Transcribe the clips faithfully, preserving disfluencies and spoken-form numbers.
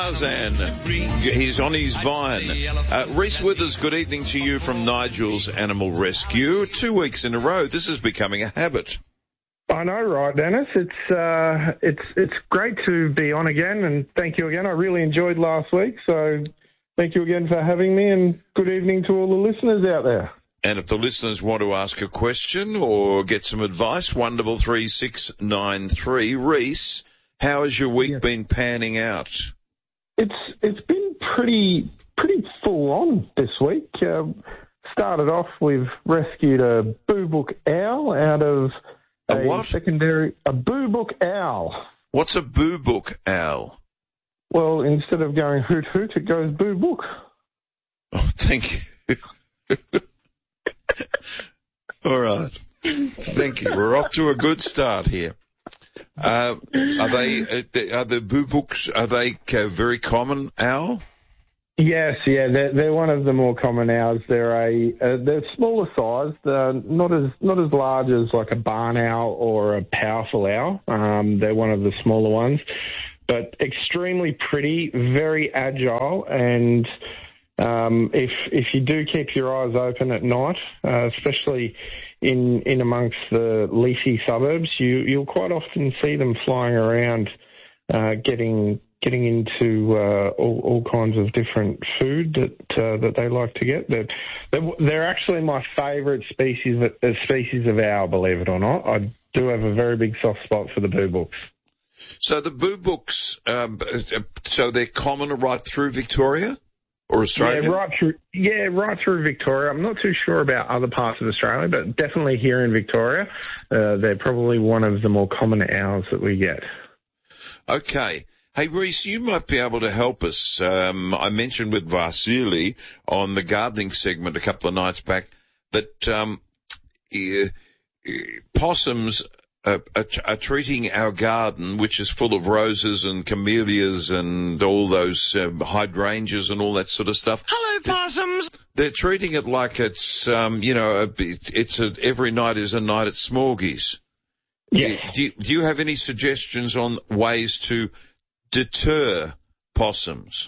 And he's on his vine. Uh, Reese Withers, good evening to you from Nigel's Animal Rescue. Two weeks in a row, this is becoming a habit. I know, right, Dennis? It's uh, it's it's great to be on again, and thank you again. I really enjoyed last week, so thank you again for having me, and good evening to all the listeners out there. And if the listeners want to ask a question or get some advice, one double three six nine three. Reese, how has your week yes. been panning out? It's it's been pretty pretty full on this week. Uh, started off, we've rescued a boobook owl out of a, a what? secondary a boobook owl. What's a boobook owl? Well, instead of going hoot hoot, it goes boobook. Oh, thank you. All right, thank you. We're off to a good start here. Uh, are they, are the boobooks, are they a very common owl? Yes, yeah, they're, they're one of the more common owls. They're a, uh, they're smaller sized, uh, not as, not as large as like a barn owl or a powerful owl. Um, they're one of the smaller ones, but extremely pretty, very agile, and, um, if, if you do keep your eyes open at night, uh, especially in in amongst the leafy suburbs, you, you'll quite often see them flying around, uh, getting getting into uh, all, all kinds of different food that uh, that they like to get. They're, they're, they're actually my favourite species of, uh, species of owl, believe it or not. I do have a very big soft spot for the boobooks. So the boobooks, um, so they're common right through Victoria? Or Australia? Yeah, right through, yeah, right through Victoria. I'm not too sure about other parts of Australia, but definitely here in Victoria, uh, they're probably one of the more common owls that we get. Okay. Hey, Reese, you might be able to help us. Um, I mentioned with Vasily on the gardening segment a couple of nights back that um, uh, possums Are, are, are treating our garden, which is full of roses and camellias and all those uh, hydrangeas and all that sort of stuff. Hello, possums. They're treating it like it's, um, you know, a, it's a, every night is a night at Smorgies. Yes. Do you, do you have any suggestions on ways to deter possums?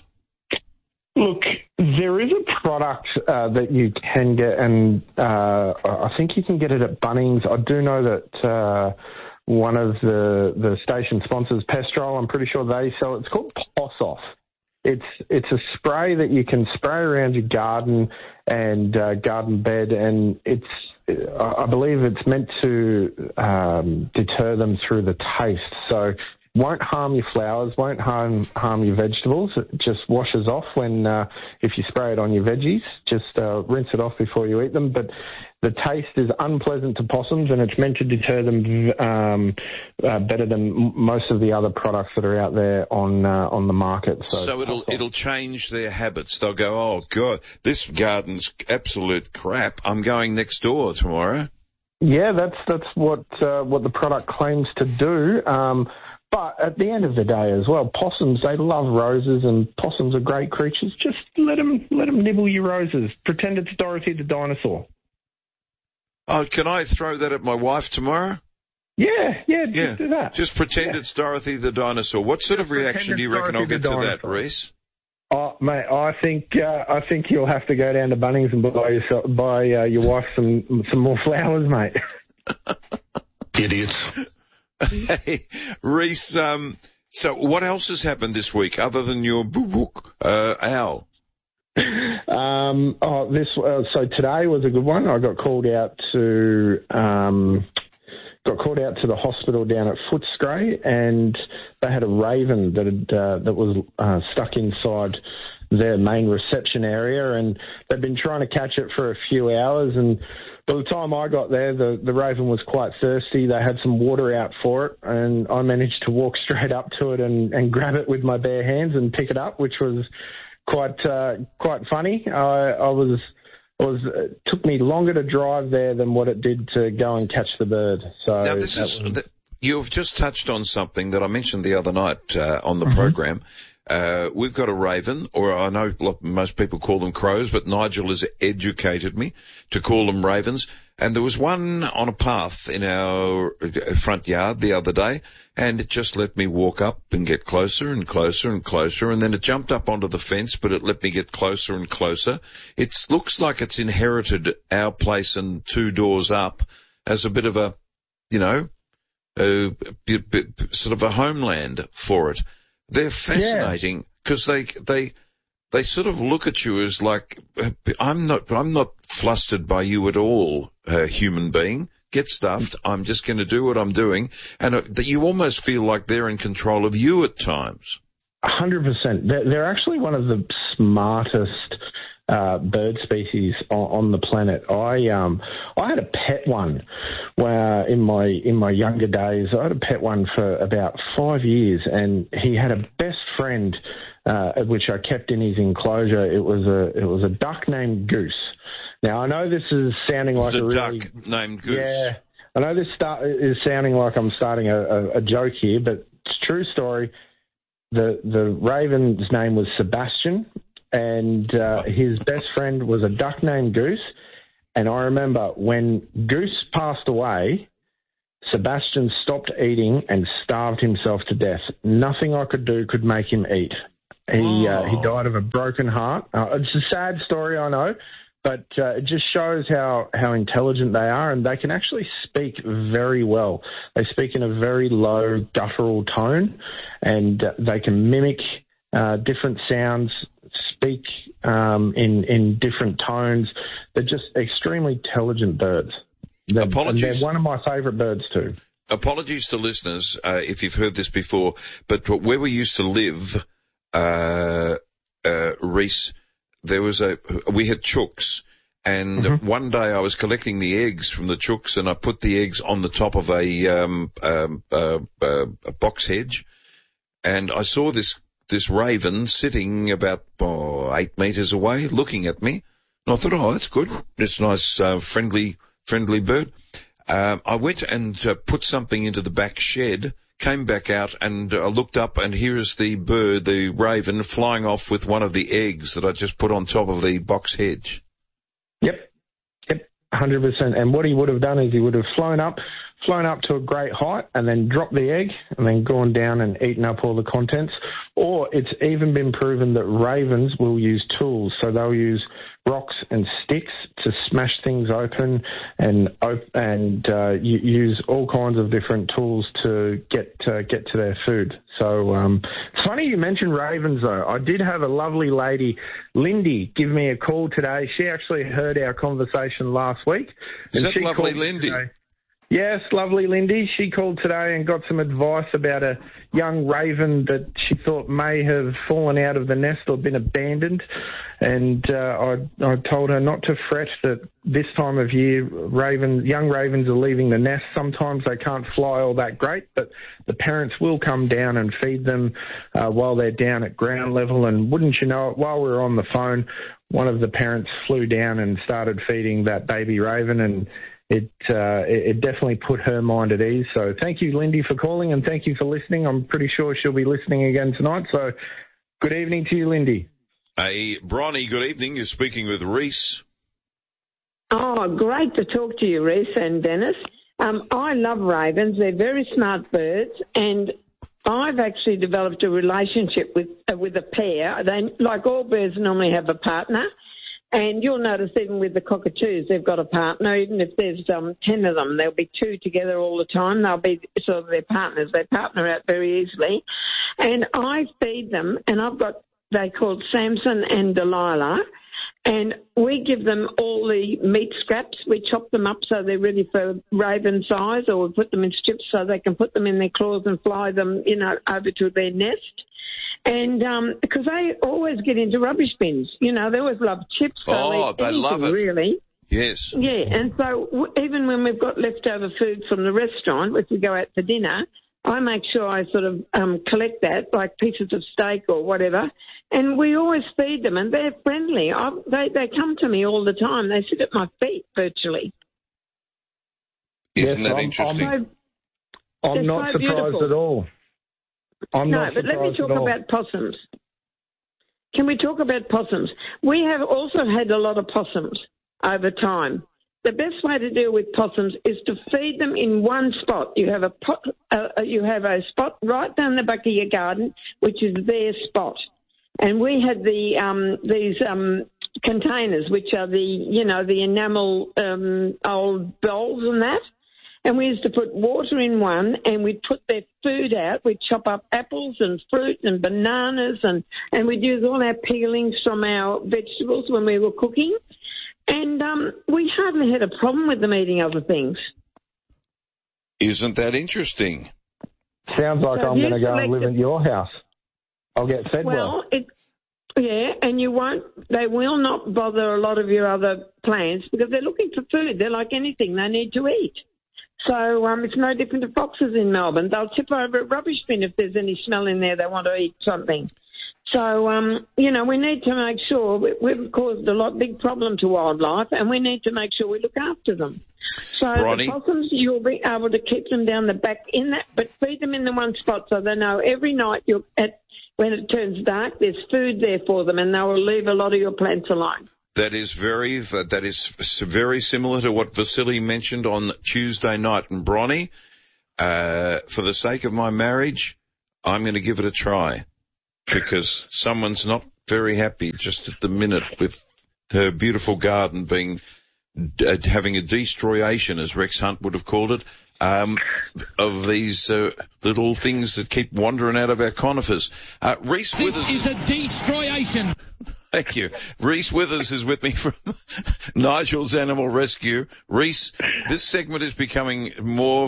Look, there is a product uh, that you can get, and uh, I think you can get it at Bunnings. I do know that uh, one of the, the station sponsors, Pestrol, I'm pretty sure they sell it. It's called Poss-Off. It's it's a spray that you can spray around your garden and uh, garden bed, and it's I believe it's meant to um, deter them through the taste. So won't harm your flowers, won't harm harm your vegetables. It just washes off when uh, if you spray it on your veggies. Just uh, rinse it off before you eat them. But the taste is unpleasant to possums, and it's meant to deter them um, uh, better than m- most of the other products that are out there on uh, on the market. So, so it'll it'll change their habits. They'll go, oh God, this garden's absolute crap. I'm going next door tomorrow. Yeah, that's that's what uh, what the product claims to do. Um, But at the end of the day as well, possums, they love roses, and possums are great creatures. Just let them, let them nibble your roses. Pretend it's Dorothy the dinosaur. Oh, can I throw that at my wife tomorrow? Yeah, yeah, just yeah. do that. Just pretend yeah. it's Dorothy the dinosaur. What sort just of reaction do you reckon I'll get to that, Reese? Oh, mate, I think uh, I think you'll have to go down to Bunnings and buy yourself, buy uh, your wife some some more flowers, mate. Idiots. Hey, Reese, um, so what else has happened this week other than your boo-book, uh, owl? Um, oh, this, uh, so today was a good one. I got called out to, um, got called out to the hospital down at Footscray, and they had a raven that had, uh, that was, uh, stuck inside their main reception area, and they'd been trying to catch it for a few hours, and by the time I got there, the, the raven was quite thirsty. They had some water out for it, and I managed to walk straight up to it and, and grab it with my bare hands and pick it up, which was quite uh, quite funny. I, I was was it took me longer to drive there than what it did to go and catch the bird. So now this is was... the, you've just touched on something that I mentioned the other night uh, on the mm-hmm. program. Uh, we've got a raven, or I know most people call them crows, but Nigel has educated me to call them ravens. And there was one on a path in our front yard the other day, and it just let me walk up and get closer and closer and closer, and then it jumped up onto the fence, but it let me get closer and closer. It looks like it's inherited our place and two doors up as a bit of a, you know, a, a, a, sort of a homeland for it. They're fascinating because yeah. they they they sort of look at you as like, I'm not I'm not flustered by you at all, uh, human being. Get stuffed. I'm just going to do what I'm doing, and uh, that you almost feel like they're in control of you at times. A hundred percent. They're, they're actually one of the smartest uh, bird species on, on the planet. I um I had a pet one where in my in my younger days. I had a pet one for about five years, and he had a best friend, uh, which I kept in his enclosure. It was a it was a duck named Goose. Now, I know this is sounding like a, a really... duck named Goose. Yeah, I know this start, is sounding like I'm starting a, a, a joke here, but it's a true story. The the raven's name was Sebastian, and uh, his best friend was a duck named Goose. And I remember when Goose passed away, Sebastian stopped eating and starved himself to death. Nothing I could do could make him eat. He, oh. uh, he died of a broken heart. Uh, it's a sad story, I know. But uh, it just shows how, how intelligent they are, and they can actually speak very well. They speak in a very low guttural tone, and uh, they can mimic uh, different sounds, speak um, in in different tones. They're just extremely intelligent birds. They're, Apologies. They're one of my favourite birds too. Apologies to listeners uh, if you've heard this before, but where we used to live, uh, uh, Reese, there was a, we had chooks, and mm-hmm. one day I was collecting the eggs from the chooks, and I put the eggs on the top of a, um, um, uh, uh, a box hedge, and I saw this, this raven sitting about oh, eight metres away looking at me, and I thought, oh, that's good. It's a nice, uh, friendly, friendly bird. Um, I went and uh, put something into the back shed, came back out, and I uh, looked up, and here is the bird, the raven, flying off with one of the eggs that I just put on top of the box hedge. Yep, yep, one hundred percent. And what he would have done is he would have flown up, flown up to a great height, and then dropped the egg, and then gone down and eaten up all the contents. Or it's even been proven that ravens will use tools, so they'll use rocks and sticks to smash things open and op- and uh, use all kinds of different tools to get uh, get to their food. So um, it's funny you mentioned ravens, though. I did have a lovely lady, Lindy, give me a call today. She actually heard our conversation last week. Is and that she lovely, Lindy? Today. Yes, lovely Lindy. She called today and got some advice about a young raven that she thought may have fallen out of the nest or been abandoned. And uh, I, I told her not to fret, that this time of year, raven, young ravens are leaving the nest. Sometimes they can't fly all that great, but the parents will come down and feed them uh, while they're down at ground level. And wouldn't you know it, while we were on the phone, one of the parents flew down and started feeding that baby raven, and It, uh, it definitely put her mind at ease. So thank you, Lindy, for calling, and thank you for listening. I'm pretty sure she'll be listening again tonight. So good evening to you, Lindy. Hey, Bronnie, good evening. You're speaking with Reese. Oh, great to talk to you, Reese and Dennis. Um, I love ravens. They're very smart birds, and I've actually developed a relationship with uh, with a pair. They, like all birds, normally have a partner. And you'll notice even with the cockatoos, they've got a partner. Even if there's um, ten of them, there'll be two together all the time. They'll be sort of their partners. They partner out very easily. And I feed them, and I've got, they called Samson and Delilah, and we give them all the meat scraps. We chop them up so they're ready for raven size, or we put them in strips so they can put them in their claws and fly them, you know, over to their nest. And um, because they always get into rubbish bins, you know, they always love chips. Oh, they love it. Really. Yes. Yeah, and so w- even when we've got leftover food from the restaurant, if we go out for dinner, I make sure I sort of um, collect that, like pieces of steak or whatever, and we always feed them, and they're friendly. I, they they come to me all the time. They sit at my feet virtually. Isn't yes, that I'm, interesting? I'm, I'm not so surprised beautiful. at all. I'm no, not but let me talk about possums. can we talk about possums? We have also had a lot of possums over time. The best way to deal with possums is to feed them in one spot. You have a pot, uh, you have a spot right down the back of your garden, which is their spot. And we had the um, these um, containers, which are the you know the enamel um, old bowls and that. And we used to put water in one, and we'd put their food out. We'd chop up apples and fruit and bananas, and and we'd use all our peelings from our vegetables when we were cooking. And um, we hardly had a problem with them eating other things. Isn't that interesting? Sounds like So I'm you going to go and live selected- at your house. I'll get fed well. Well, it, yeah, and you won't. They will not bother a lot of your other plants because they're looking for food. They're like anything; they need to eat. So um, it's no different to foxes in Melbourne. They'll tip over a rubbish bin if there's any smell in there. They want to eat something. So, um, you know, we need to make sure we, we've caused a lot big problem to wildlife, and we need to make sure we look after them. So Bronnie? the possums, you'll be able to keep them down the back in that, but feed them in the one spot so they know every night you're at, when it turns dark, there's food there for them, and they will leave a lot of your plants alone. That is very, that is very similar to what Vasily mentioned on Tuesday night. And Bronnie, uh, for the sake of my marriage, I'm going to give it a try because someone's not very happy just at the minute with her beautiful garden being, uh, having a destroyation, as Rex Hunt would have called it, um, of these, uh, little things that keep wandering out of our conifers. Uh, Reese Withers. This is a destroyation. Thank you. Reese Withers is with me from Nigel's Animal Rescue. Reese, this segment is becoming more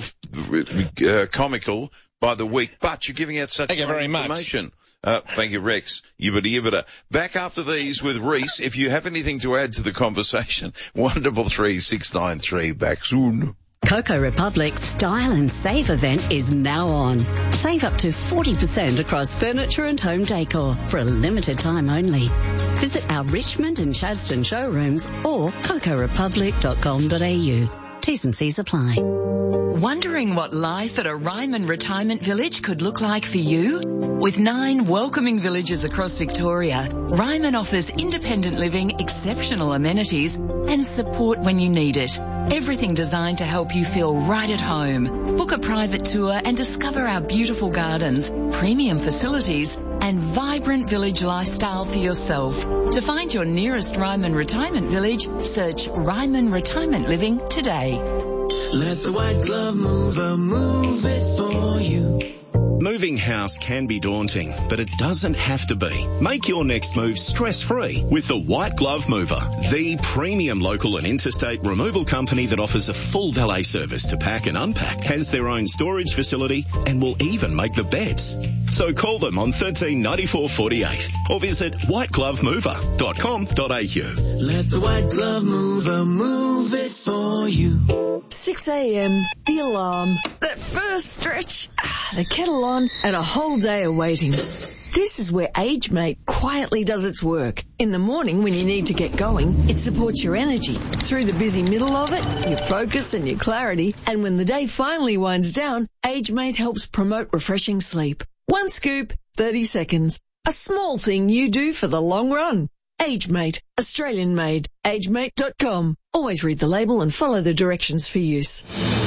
uh, comical by the week, but you're giving out such Thank you very much. information. Uh, thank you, Rex. Yibbity yibbita. Back after these with Reese. If you have anything to add to the conversation, one double three six nine three. Back soon. Coco Republic's Style and Save event is now on. Save up to forty percent across furniture and home decor for a limited time only. Visit our Richmond and Chadstone showrooms or coco republic dot com dot a u. T's and C's apply. Wondering what life at a Ryman retirement village could look like for you? With nine welcoming villages across Victoria, Ryman offers independent living, exceptional amenities and support when you need it. Everything designed to help you feel right at home. Book a private tour and discover our beautiful gardens, premium facilities and vibrant village lifestyle for yourself. To find your nearest Ryman retirement village, search Ryman Retirement Living today. Let the white glove mover move it for you. Moving house can be daunting, but it doesn't have to be. Make your next move stress-free with the White Glove Mover, the premium local and interstate removal company that offers a full valet service to pack and unpack, has their own storage facility, and will even make the beds. So call them on thirteen ninety-four forty-eight or visit white glove mover dot com dot a u. Let the white glove mover move it for you. six a.m, the alarm, that first stretch, the kettle on, and a whole day of waiting. This is where AgeMate quietly does its work. In the morning when you need to get going, it supports your energy. Through the busy middle of it, your focus and your clarity. And when the day finally winds down, AgeMate helps promote refreshing sleep. One scoop, thirty seconds. A small thing you do for the long run. AgeMate, Australian made. age mate dot com. Always read the label and follow the directions for use.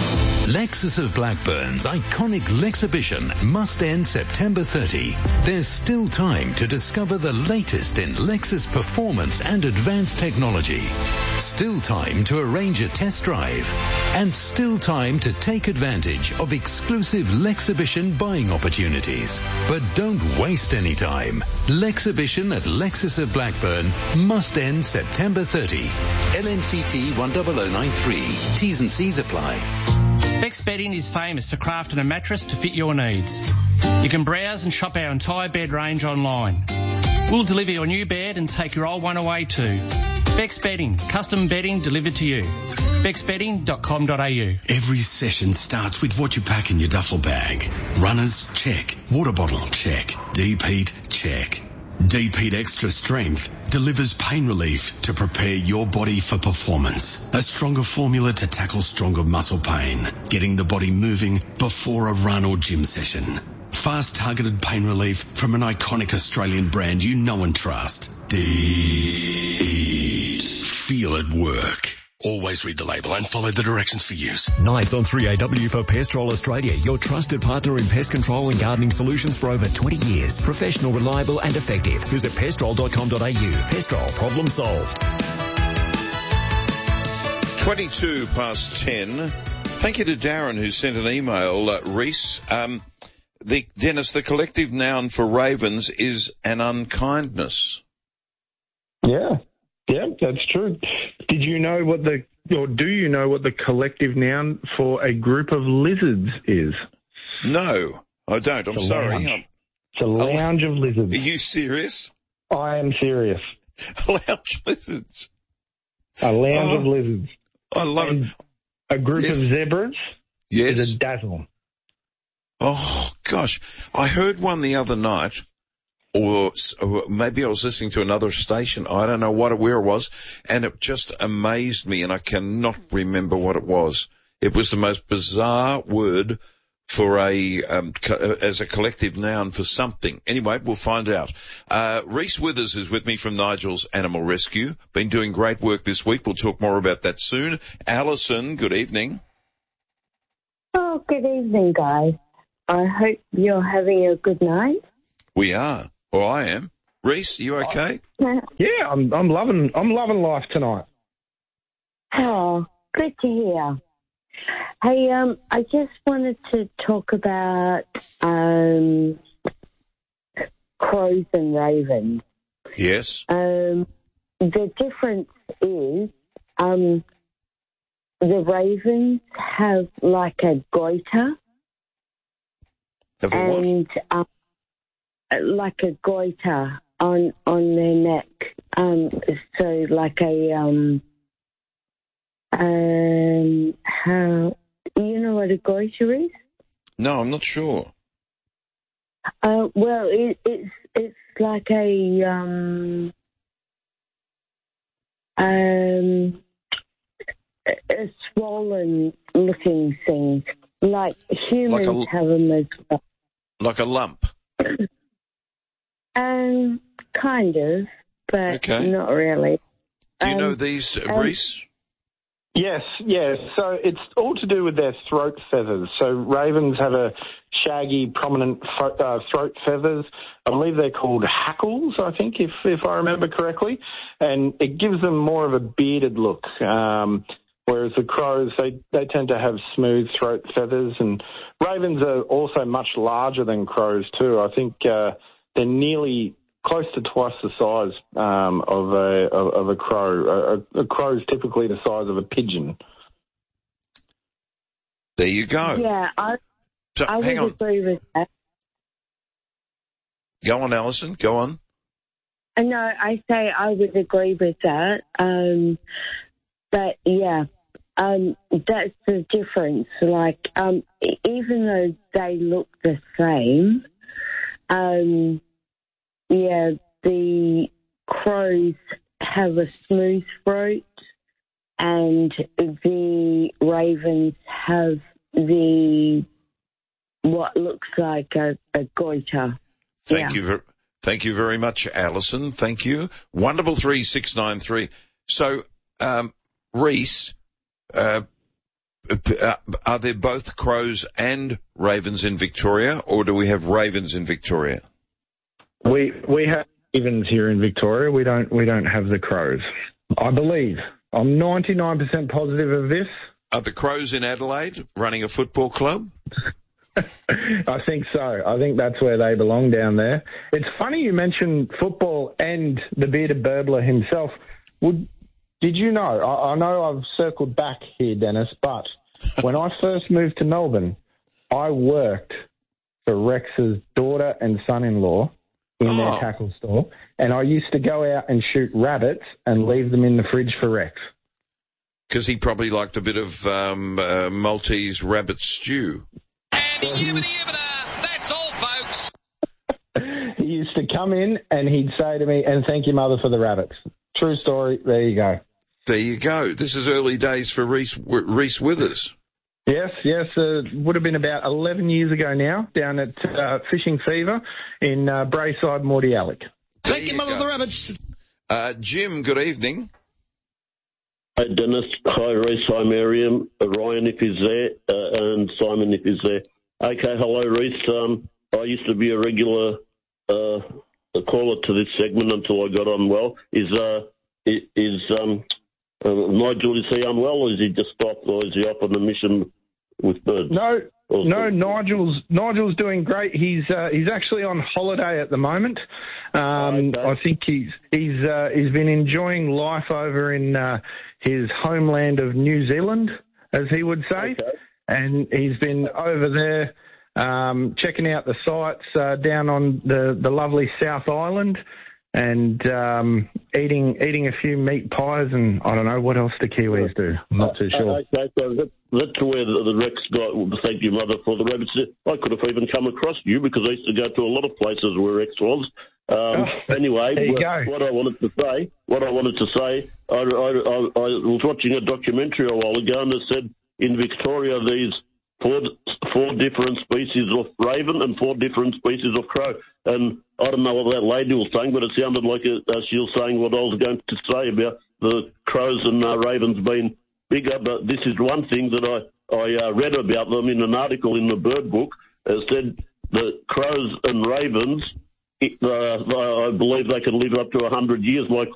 Lexus of Blackburn's iconic Lexibition must end September thirtieth. There's still time to discover the latest in Lexus performance and advanced technology. Still time to arrange a test drive. And still time to take advantage of exclusive Lexibition buying opportunities. But don't waste any time. Lexibition at Lexus of Blackburn must end September thirtieth. L N C T one zero zero nine three. T's and C's apply. Bex Bedding is famous for crafting a mattress to fit your needs. You can browse and shop our entire bed range online. We'll deliver your new bed and take your old one away too. Bex Bedding, custom bedding delivered to you. bex bedding dot com dot a u. Every session starts with what you pack in your duffel bag. Runners, check. Water bottle, check. Deep-heat, check. Deep-heat Extra Strength delivers pain relief to prepare your body for performance. A stronger formula to tackle stronger muscle pain, getting the body moving before a run or gym session. Fast targeted pain relief from an iconic Australian brand you know and trust. Deet. Feel it work. Always read the label and follow the directions for use. Nights on three A W for Pestrol Australia, your trusted partner in pest control and gardening solutions for over twenty years. Professional, reliable and effective. Visit pestrol dot com dot a u. Pestrol, problem solved. twenty-two past ten. Thank you to Darren who sent an email. Uh, Reese, um, the, Dennis, the collective noun for ravens is an unkindness. Yeah, yeah, that's true. Did you know what the, or do you know what the collective noun for a group of lizards is? No, I don't. I'm It's a sorry. lounge. I'm, It's a lounge of lizards. Are you serious? I am serious. A lounge of lizards. A lounge Oh, of lizards. I love And it. A group Yes. of zebras Yes. is a dazzle. Oh, gosh. I heard one the other night, or, or maybe I was listening to another station. I don't know what it, where it was, and it just amazed me, and I cannot remember what it was. It was the most bizarre word for a, um, co- as a collective noun for something. Anyway, we'll find out. Uh, Reese Withers is with me from Nigel's Animal Rescue. Been doing great work this week. We'll talk more about that soon. Alison, good evening. Oh, good evening, guys. I hope you're having a good night. We are. Or I am. Reese, you okay? Yeah, I'm, I'm loving, I'm loving life tonight. Oh, good to hear. Hey, um, I just wanted to talk about um, crows and ravens. Yes. Um, the difference is um, the ravens have like a goiter. Have a what? and um, like a goiter on on their neck. Um, so like a um, um, how you know what a goiter is? No, I'm not sure. Uh, well, it, it's it's like a um, um, a swollen looking thing, like humans Like a- have them as well. Like a lump. Um, kind of, but Okay. not really. Do you Um, know these, uh, um, Reese? Yes, yes. So it's all to do with their throat feathers. So ravens have a shaggy, prominent fo- uh, throat feathers. I believe they're called hackles, I think, if if I remember correctly. And it gives them more of a bearded look. Um, whereas the crows, they, they tend to have smooth throat feathers. And ravens are also much larger than crows too. I think uh, they're nearly close to twice the size um, of a of, of a crow. A, a crow's typically the size of a pigeon. There you go. Yeah, I, So, I hang would on. agree with that. Go on, Alison. Go on. Uh, No, I say I would agree with that. Um, but yeah, um, that's the difference. Like, um, e- even though they look the same, um, yeah, the crows have a smooth throat, and the ravens have the what looks like a, a goiter. Thank Yeah. you very, thank you very much, Alison. Thank you. Wonderful three six nine three. So, um, Reese, uh, uh, are there both crows and ravens in Victoria, or do we have ravens in Victoria? We we have ravens here in Victoria. We don't we don't have the crows. I believe. I'm ninety-nine percent positive of this. Are the crows in Adelaide running a football club? I think so. I think that's where they belong down there. It's funny you mentioned football and the bearded burbler himself. Would did you know? I, I know I've circled back here, Dennis, but when I first moved to Melbourne, I worked for Rex's daughter and son-in-law in their Oh. tackle store, and I used to go out and shoot rabbits and leave them in the fridge for Rex. Because he probably liked a bit of um, uh, Maltese rabbit stew. That's all, folks. He used to come in and he'd say to me, "And thank your mother for the rabbits." True story. There you go. There you go. This is early days for Reese, Reese Withers. Yes, yes. Uh, would have been about eleven years ago now, down at uh, Fishing Fever in uh, Brayside, Mordialloc. Thank you, Mother of the Rabbits. Uh, Jim, good evening. Hi, Dennis. Hi, Reese. Hi, Miriam. Uh, Ryan, if he's there, uh, and Simon, if he's there. Okay, hello, Reese. Um, I used to be a regular uh, caller to this segment until I got on well. Is uh, is um, uh, Nigel, is he unwell, or is he just stopped, or is he up on a mission with birds? No, or no. Nigel's Nigel's doing great. He's uh, he's actually on holiday at the moment. Um, okay. I think he's he's uh, he's been enjoying life over in uh, his homeland of New Zealand, as he would say, okay. and he's been over there um, checking out the sites uh, down on the, the lovely South Island, and um, eating eating a few meat pies, and I don't know what else the Kiwis do. I'm not too sure. Okay, so that, that's where the, the Rex got. Well, thank you, Mother, for the rabbits. I could have even come across you because I used to go to a lot of places where Rex was. Um, oh, anyway, what, what I wanted to say, what I wanted to say, I, I, I, I was watching a documentary a while ago, and it said in Victoria these four four different species of raven and four different species of crow. And I don't know what that lady was saying, but it sounded like a, uh, she was saying what I was going to say about the crows and uh, ravens being bigger. But this is one thing that I, I uh, read about them in an article in the Bird Book. It said that crows and ravens, it, uh, I believe they can live up to one hundred years like